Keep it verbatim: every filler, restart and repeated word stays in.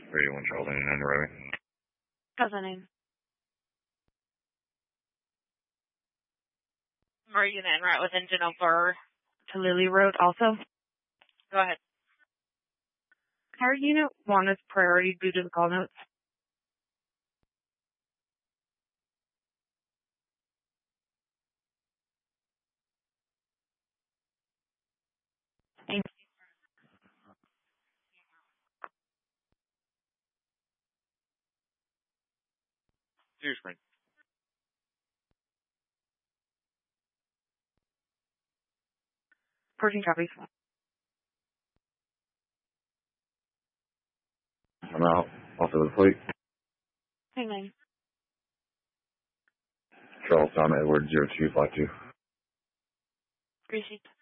Radio one Charles ninety-nine, Riley. How's that name? Are you then right with engine over To Lily Road also? Go ahead. Car unit one is priority due to the call notes. Thanks. Cedar Spring. Pushing copies. I'm out. Off of the plate. Hey, name. Charles Tom Edward zero two five two. Greasy.